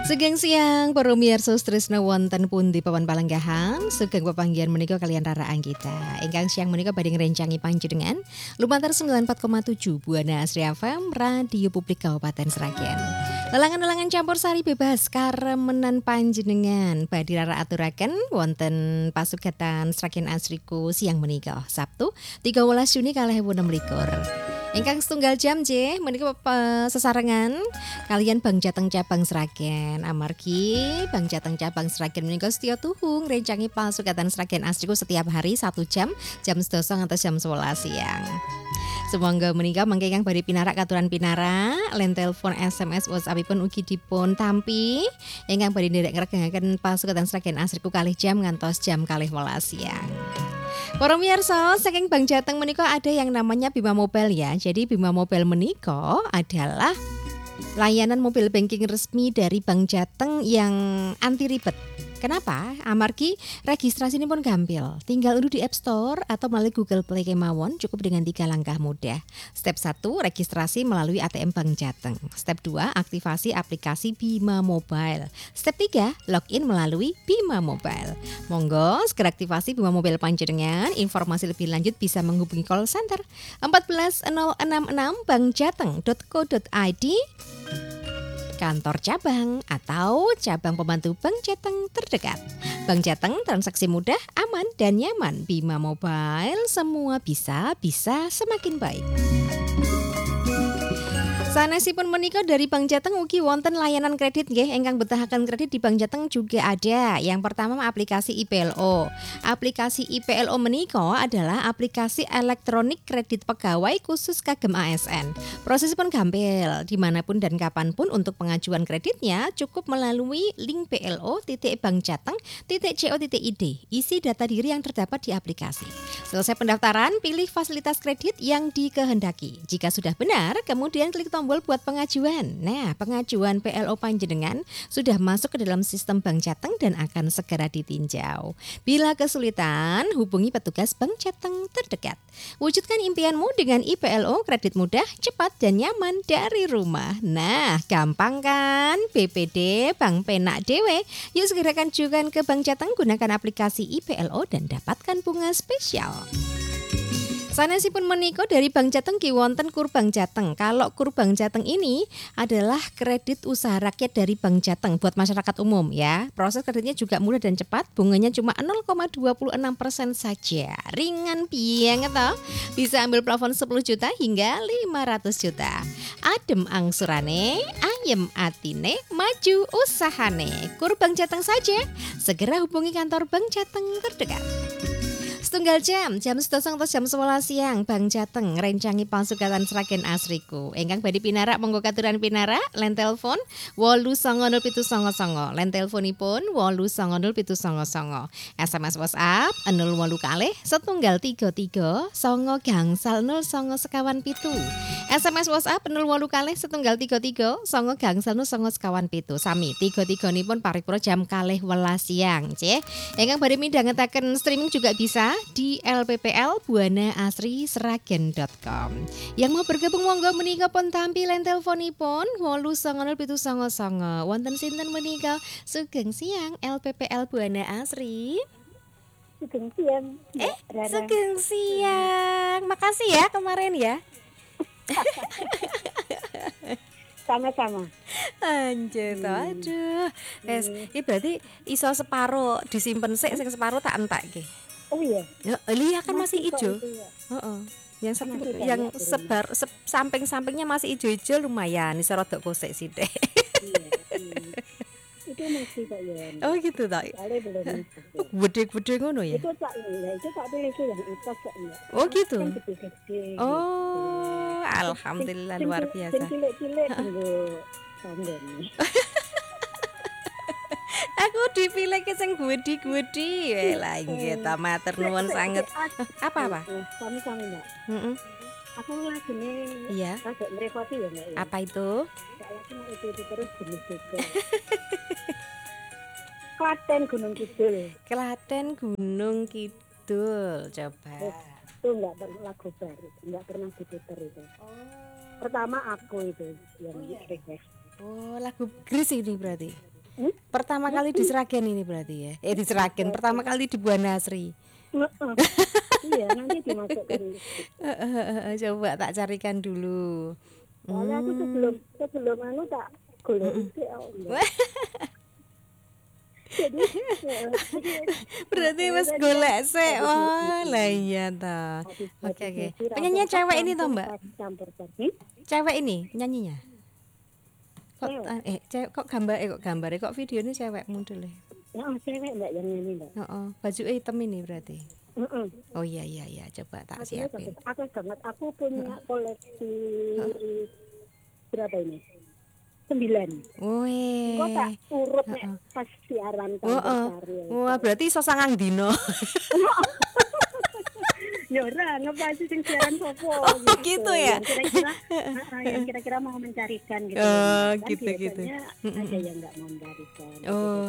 Sugeng siang para miyarsa tresna wonten pundi pawan palenggahan. Sugeng pepanggihan menika kalian Rara Anggita. Ingkang siang menika badhe ngrencangi panjenengan lumantar 94,7 Buana Asri FM Radio Publik Kabupaten Sragen. Lelangan-lelangan campur sari bebas karemenan panjenengan badhe Rara aturaken wonten pasugatan Sragen Asriku siang menika Sabtu 13 Juni 2016. Ingkang setunggal jam J menika sesarengan kalian Bang Jateng Cabang Sragen. Amargi Bang Jateng Cabang Sragen menika setya tuhu ngrencangi pasugatan Sragen Asriku setiap hari 1 jam 12 ngantos jam 11 siang. Sumangga menika mangke ingkang badhe pinarak katuran pinarak len telepon SMS WhatsAppipun ugi dipun tampi ingkang badhe nderek ngregengaken pasugatan Sragen Asriku kalih jam ngantos jam kalih 12 siang. Para miyarsa, saking Bang Jateng menika ada yang namanya Bima Mobile ya. Jadi Bima Mobile menika adalah layanan mobil banking resmi dari Bang Jateng yang anti ribet. Kenapa? Amargi registrasi ini pun gampil. Tinggal unduh di App Store atau melalui Google Play kemawon, cukup dengan 3 langkah mudah. Step 1, registrasi melalui ATM Bang Jateng. Step 2, aktivasi aplikasi Bima Mobile. Step 3, login melalui Bima Mobile. Monggo segera aktivasi Bima Mobile panjenengan. Informasi lebih lanjut bisa menghubungi call center 14066 bangjateng.co.id, kantor cabang atau cabang pembantu Bang Jateng terdekat. Bang Jateng, transaksi mudah, aman dan nyaman. Bima Mobile, semua bisa semakin baik. Sanesipun menika dari Bang Jateng ugi wonten layanan kredit nggih, ingkang betahaken kredit di Bang Jateng juga ada. Yang pertama aplikasi IPLO. Aplikasi IPLO menika adalah aplikasi elektronik kredit pegawai khusus kagem ASN. Prosesipun gampil, dimanapun dan kapanpun untuk pengajuan kreditnya cukup melalui link plo.bangjateng.co.id. Isi data diri yang terdapat di aplikasi. Selesai pendaftaran, pilih fasilitas kredit yang dikehendaki. Jika sudah benar, kemudian klik tombol buat pengajuan. Nah, pengajuan PLO panjenengan sudah masuk ke dalam sistem Bang Jateng dan akan segera ditinjau. Bila kesulitan, hubungi petugas Bang Jateng terdekat. Wujudkan impianmu dengan IPLO, kredit mudah, cepat dan nyaman dari rumah. Nah, gampang kan? BPD Bang Penak Dewe. Yuk segera ajukan ke Bang Jateng, gunakan aplikasi IPLO dan dapatkan bunga spesial. Sanesipun menika dari Bang Jateng ki wonten Kur Bang Jateng. Kalau Kur Bang Jateng ini adalah kredit usaha rakyat dari Bang Jateng buat masyarakat umum ya. Proses kreditnya juga mudah dan cepat, bunganya cuma 0,26% saja. Ringan banget toh. Bisa ambil plafon 10 juta hingga 500 juta. Adem angsurane, ayem atine, maju usahane. Kur Bang Jateng saja. Segera hubungi kantor Bang Jateng terdekat. Setunggal jam 11 ngantos jam 11 siang Bang Jateng ngrencangi pasugatan Sragen Asriku. Ingkang badhe pinarak monggo katuran pinarak len telepon 8907999. Len teleponipun 8907999. SMS WhatsApp 08 kalih 133 songo gangsal 09 sekawan pitu. SMS WhatsApp 08 kalih 133 songo gangsal 09 sekawan pitu. Sami 33nipun paripura jam kalih 11 siang. Nggih. Ingkang badhe midhangetaken streaming juga bisa di LPPL Buana Asri Sragen.com. Yang mau bergabung monggo menika pun tampilan teleponipun 8907999. Wonten sinten menika? Sugeng siang LPPL Buana Asri. Sugeng siang. Sugeng siang. Makasih ya kemarin ya. Sama-sama. Anjir, aduh. Iki berarti iso separo disimpen sik, sing separo tak entek iki. Oh iya. Ya, iya kan masih hijau. Ya. Yang yang samping-sampingnya masih hijau-hijau lumayan, iso rada kosek sithik. Itu masih kok ya. Oh gitu tak. Kali belum. Gede-gede ngono ya. Itu tak pilih yang atas kok enggak. Oh gitu. Gede-gede. Oh, alhamdulillah luar biasa. Cilik-cilik tunggu songgone. Aku dipilih ke sing gudi-gudi. Lah nggih ta matur nuwun sanget. Apa? Sami-sami Mbak. Heeh. Aku lagine Iya. agak merepoti ya Mbak. Apa itu? Saya itu terus jenis juga. Klaten Gunung Kidul. Klaten Gunung Kidul. Coba. Itu enggak pernah lagu baru, enggak pernah diputar itu. Pertama aku itu yang request. Oh, lagu Gris ini berarti. Pertama kali di Sragen ini berarti ya. Di Sragen, pertama kali di Buana Asri. Iya, nanti dimasukkan. Coba tak carikan dulu. Soalnya aku sebelum anu tak golek iki. Wah, Jadi berarti wis golek sik. Oh, lah iya ta. Oke. Penyanyi cewek ini toh, Mbak? Campur. Cewek ini nyanyinya. Kok Cewek. kok gambarnya kok videonya cewek muncul. Nah, cewek Mbak yang nyanyi Mbak. Heeh, baju hitam ini berarti. Heeh. Oh iya, coba tak siapin. Aku banget. Aku punya koleksi berapa ini? 9. Wih. Kok tak urut nek pas siaran Campur. Wah, berarti iso sangang dino. Ya ora, ngepasi sing siaran sopo gitu ya. Yang kira-kira mau mencarikan gitu. Oh, Kan gitu. biasanya ada yang enggak mau mencarikan. Oh,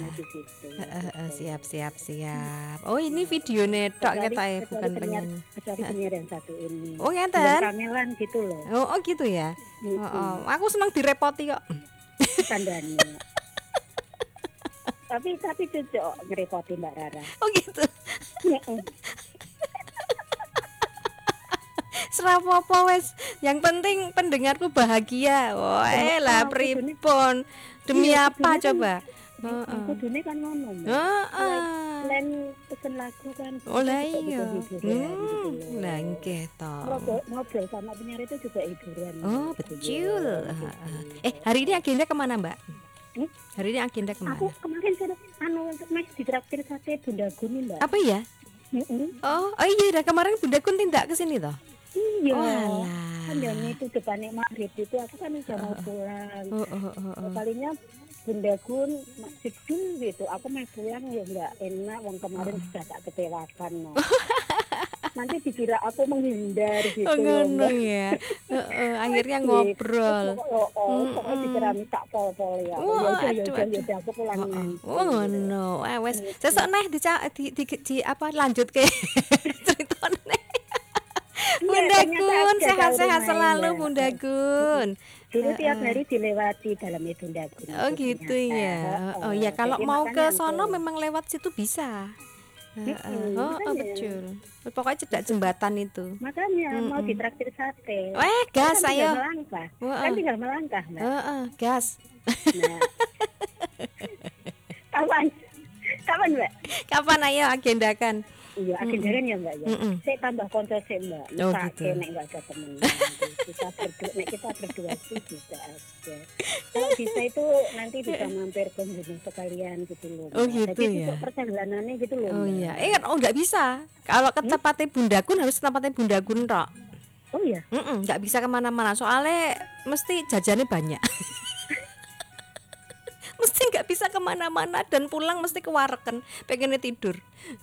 siap. Oh, ini video netok kita ya, bukan penyanyi. Kecuali penyiar yang satu ini. Oh, ngeten. Kamelan gitu loh. Oh, gitu ya. Oh, aku seneng direpoti kok. Tandanya. tapi cocok ngerepoti Mbak Rara. Oh, gitu. Serapopo wes, yang penting pendengarku bahagia. Wah, lah pripun. Demi apa coba? Aku dunia kan ngomong. Selain pesen lagu kan. Oh lah iya. Lah nggih to. Ngobrol sama penyiar itu juga hiburan. Oh betul. Hari ini agenda kemana Mbak? Hari ini agenda kemana? Aku kemarin untuk mes ditraktir sate Bunda Gun Mbak. Apa ya? Oh iya, dah kemarin Bunda Gun tindak ke sini toh? Iya. Oh, kan yang itu depannya maghrib itu aku kan udah mau pulang. Palingnya Bunda Gun masih dulu gitu. Aku mau pulang ya nggak enak. Wong kemarin sudah tak kecewakan. No. Nanti dikira aku menghindar gitu. Oh ngono ya. Akhirnya ngobrol. Pokoknya dikira tak pol-pol ya. Ya aku pulang. Oh ngono. Wes sesuk neh di apa lanjut ke ceritane. Bunda Gun, sehat-sehat selalu Bunda Gun. Dulu tiap hari dilewati dalamnya Bunda Gun. Oh gitu ya. Oh ya, kalau mau ke sono memang lewat situ bisa. Betul. Pokoknya cedak jembatan itu. Makanya mau ditraktir sate. Gas kan ayo. Kan tinggal melangkah, Mbak. Gas. Nah. Kapan, Mbak? Kapan ayo agendakan? Iya, agendakan ya Mbak ya. Saya tambah konco Mbak. Gitu. Nek enggak ada temen. Kita berdua sih bisa aja. Kalau bisa itu nanti bisa mampir ke Gunung sekalian gitu loh. Oh gitu. Jadi ya. Perjalanannya gitu loh. Oh iya. Enggak bisa. Kalau ke tempatnya Bunda Gun harus tempatnya Bunda Gun tok. Oh iya. Enggak bisa kemana-mana. Soalnya mesti jajannya banyak. Mesti nggak bisa kemana-mana dan pulang mesti kewareken, pengennya tidur.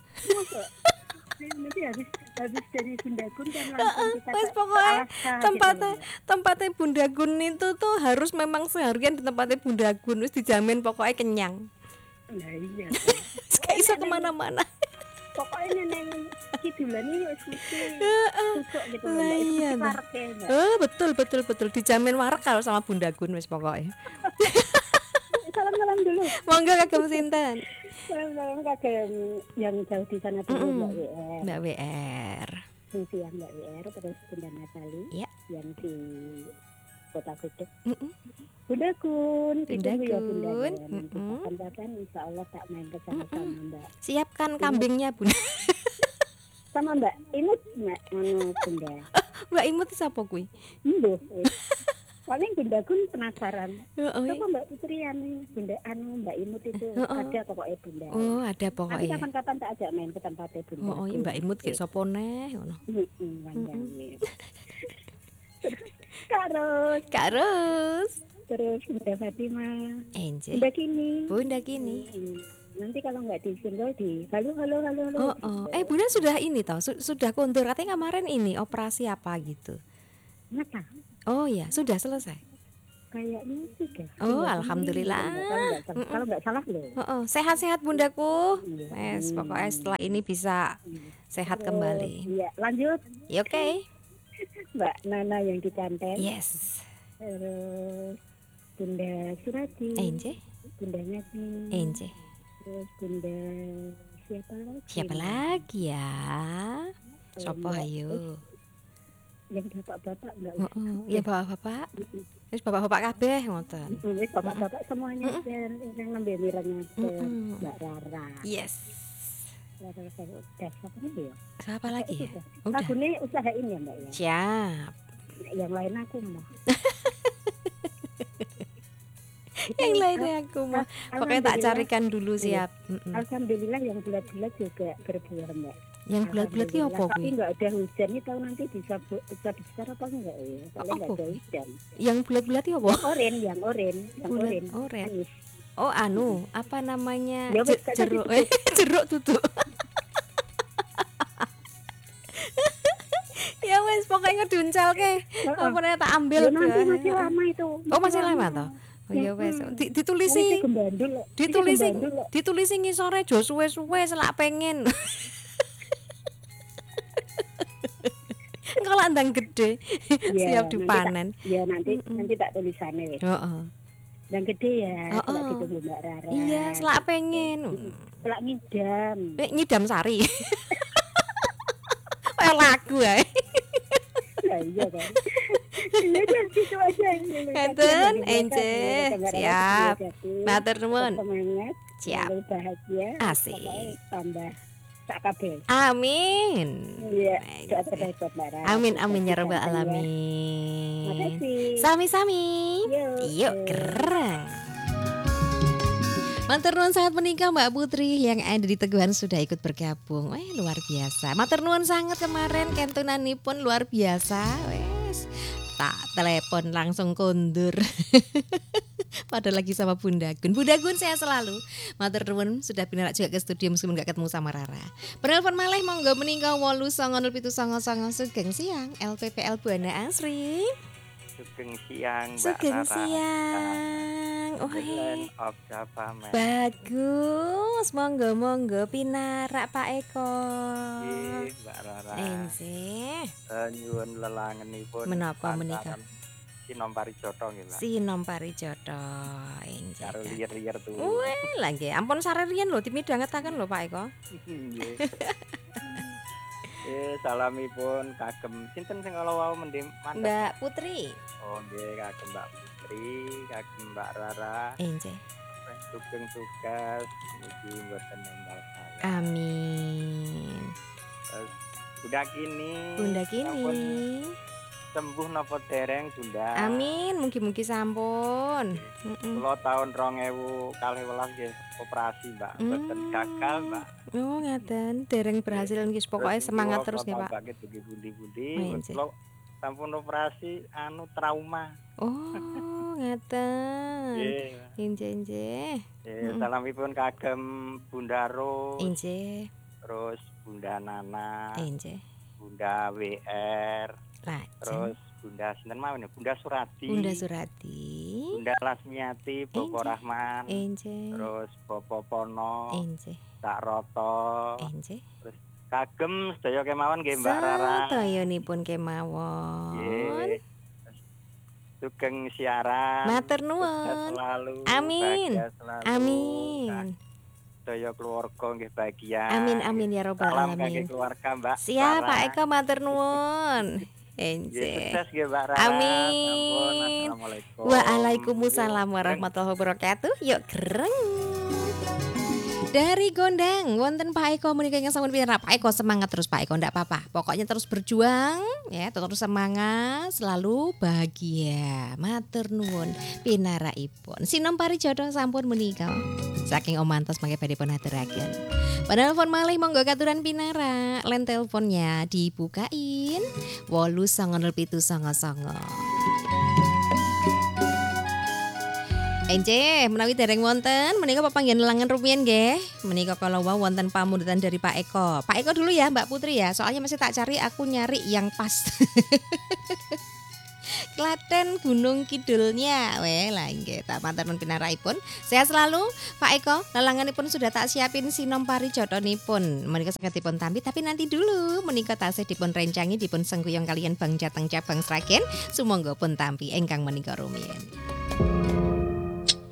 Nanti habis dari Bunda Gun kan langsung kita pokoknya gitu. tempatnya Bunda Gun itu tuh harus memang seharian di tempatnya Bunda Gun, wis dijamin pokoknya kenyang. Nah iya. Gak bisa kemana-mana. Pokoknya neng kidulan ini mesti cocok gitu lah iya. Betul dijamin warak kalau sama Bunda Gun wis pokoknya. Salam dulu. Monggo kagem sinten? Salam kagem yang jauh di sana dulu Mbak WR. Mbak WR. Yang Mbak WR terus Bunda Natali. Iya. Yang di Kota Gudeg. Bunda Gun, Bunda Gun. Kapan-kapan insya Allah tak main ke sana sama Mbak. Siapkan kambingnya Bunda. Sama Mbak Imut Mbak Bunda. Mbak Imut siapa kuwi? Mbuh. Paling Bunda Gun penasaran. Coba Mbak Putrian Bunda Mbak Imut itu ada pokoknya Bunda. Oh, ada pokoknya. Tapi kapan-kapan tak ajak main ke tempatnya Bunda. Oh, Mbak Imut kayak sapa neh ngono. Kak Ros. Terus Bunda Fatima. Enje. Bunda Kini. Nanti kalau nggak di single di halo. Bunda sudah ini tau, sudah kondur katanya kemarin ini operasi apa gitu. Mata. Oh ya, sudah selesai. Kayaknya sih kan. Oh, alhamdulillah. Kalau nggak salah loh. Sehat-sehat Bundaku. Wes, pokoknya setelah ini bisa sehat kembali. Iya, lanjut. Ya, oke. Mbak Nana yang di Kanten. Yes. Terus Bunda Surati, Enje, Bunda Nyati, enje. terus Bunda siapa lagi? Siapa lagi ya? Sopo Mbak, ayo. yang bapak-bapak enggak usah. Heeh, ya bapak-bapak. Wis bapak-bapak kabeh ngoten. Wis bapak-bapak semuanya dan yang nembe mirengnya Mbak Rara. Yes. Rara udah siapa lagi ya? Siapa lagi ya? Udah. Lagunya usahain ya Mbak ya. Siap. Yang lain aku mah. Yang lainnya aku mah. Pokoknya tak carikan dulu siap. Alhamdulillah yang bulat-bulat juga berbuah Mbak. Yang bulat-bulat itu apa Tapi kuwi? nggak ada hujan nih, tahu nanti bisa besar apa enggak ya? Soalnya nggak ada hujan. Yang bulat-bulat itu apa? Yang oren. Manis. Oh anu, apa namanya? Ya, Jeruk. Jeruk tutuk. Ya wes pokoknya ngeduncal ke. Apa tak ambil. Ya, nanti masih lama itu. Oh masih lama toh? Oh iya wes. Ditulisi. Ditulisi ngisore jo suwe-suwe selak pengen. Kalau andang gede siap dipanen. Ya nanti tak tulisannya wes. Yang gede ya, selak ditunggu Mbak Rara. Iya, selak pengen. Selak ngidam. Ngidam sari. Kayak lagu ae. Ya iya kan. Iya kan gitu aja. Enten, Ence. Siap. Matur nuwun. Semangat. Siap. Bahagia. Asik. Tambah sak kabeh. Amin. Iya, doa terbaik buat Mbak Rara. Amin ya rabbal alamin. Makasih. Sami-sami. Yuk keren. Matur nuwun sangat menikah Mbak Putri yang ada di Teguhan sudah ikut bergabung. Luar biasa. Matur nuwun sangat kemarin kentunanipun luar biasa. Wes tak telepon langsung kondur. Padahal lagi sama Bunda Gun. Bunda Gun sehat selalu. Matur nuwun sudah pinarak juga ke studio meskipun gak ketemu sama Rara. Penelpon malih monggo menika 8090799 sugeng siang LPPL Buana Asri. Sugeng siang Mbak Sugeng Rara. siang. Bulan of Java Man. Bagus. Monggo pinarak Pak Eko. Nggih, Mbak Rara. Enzih. Nyuwun lelangenipun. Menapa menika? Sinom Parijoto nggih, Mbak. Sinom Parijoto. Enzih. Karo liyer-liyer tuh. Weh, lah nggih. Ampun sarerian lho dimidhangetaken lho Pak Eko. Nggih. Salamipun kagem sinten sing kala wau mendhe mantep? Mbak Putri. Oh nggih, kagem Mbak Putri, kagem Mbak Rara. Enzih. Sugeng tugas mugi mboten ninggal saya. Amin. Bunda Kini. Bunda Kini. Sembuh napa dereng Bunda? Amin, mugi-mugi sampun. Kula tahun 2012 nggih operasi Mbak, mboten gagal Mbak. Oh ngeten, dereng berhasil nggih pokoknya semangat terus nggih Pak. Sakit dugi pundi-pundi, kula sampun operasi trauma. Oh ngeten. Injih. Salamipun kagem Bunda Ros. Injih. Terus Bunda Nana. Injih. Bunda WR. Terus Bunda sinten mawon Bunda Surati. Bunda Surati. Bunda Lasmiati, Bopo Rahman. Injih. Terus Bopo Pono. Injih. Tak Roto. Injih. Terus kagem sedaya kemawon nggih Mbak Rara. Sedayanipun kemawon. Nggih. Sugeng siaran. Matur nuwun. Amin. Amin. Sedaya keluarga nggih bahagia. Amin ya robbal alamin. Salam kangge keluarga Mbak. Siap Pak Eko matur nuwun. Sukses nggih Mbak Rara. Amin. Assalamualaikum. Waalaikumsalam warahmatullahi wabarakatuh. Yuk gereng. Dari Gondang, wonten Pak Eko menika ingkang sampun pindah. Pak Eko semangat terus Pak Eko, ndak apa-apa. Pokoknya terus berjuang ya, terus semangat, selalu bahagia. Matur nuwun pinaraipun. Sinom Parijoto sampun menika. Saking omantos mangke badhe pun aturaken. Panelpon malih monggo katuran pinara. Len teleponnya dibukain. 8090799. Ence, menawi dereng wonten, menika pepanggihan lelangan rumiyin nggih. Menika kalau wau wonten pamundutan dari Pak Eko. Pak Eko dulu ya Mbak Putri ya, soalnya masih tak cari, aku nyari yang pas. Klaten Gunung Kidulnya. Weh, lah nggih, tak matur pinaraipun. Sehat selalu Pak Eko. Lelanganipun sudah tak siapin Sinom Parijotonipun. Menika saketipun tampi, tapi nanti dulu menika tasih dipun rencangi dipun sengguyung kalian Bang Jateng Cabang Sragen. Sumangga pun tampi ingkang menika rumiyin.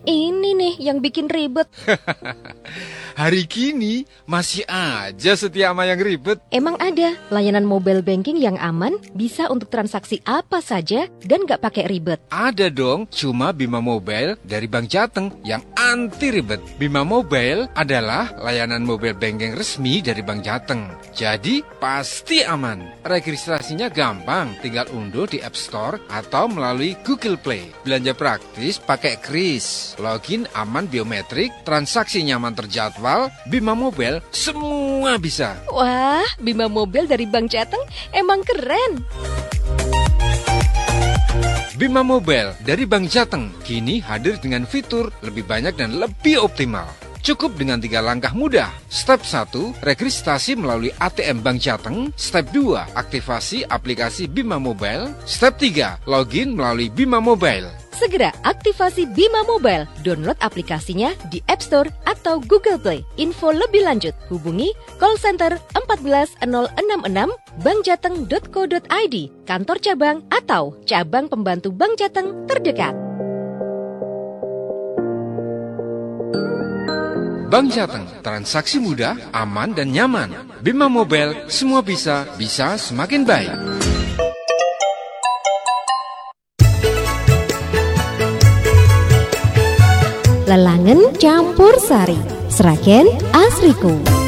ini nih yang bikin ribet. Hari gini masih aja setia sama yang ribet. Emang ada layanan mobile banking yang aman, bisa untuk transaksi apa saja dan gak pakai ribet? Ada dong, cuma Bima Mobile dari Bank Jateng yang anti ribet. Bima Mobile adalah layanan mobile banking resmi dari Bank Jateng. Jadi pasti aman. Registrasinya gampang, tinggal unduh di App Store atau melalui Google Play. Belanja praktis pakai kris, login aman biometrik, transaksi nyaman terjadwal. Bima Mobile semua bisa. Wah, Bima Mobile dari Bank Jateng emang keren. Bima Mobile dari Bank Jateng kini hadir dengan fitur lebih banyak dan lebih optimal. Cukup dengan 3 langkah mudah. Step 1, registrasi melalui ATM Bank Jateng. Step 2, aktivasi aplikasi Bima Mobile. Step 3, login melalui Bima Mobile. Segera aktivasi Bima Mobile. Download aplikasinya di App Store atau Google Play. Info lebih lanjut hubungi call center 14066 bankjateng.co.id, kantor cabang atau cabang pembantu Bank Jateng terdekat. Bank Jateng, transaksi mudah, aman dan nyaman. Bima Mobile, semua bisa semakin baik. Lelangen campur sari, Sragen Asriku.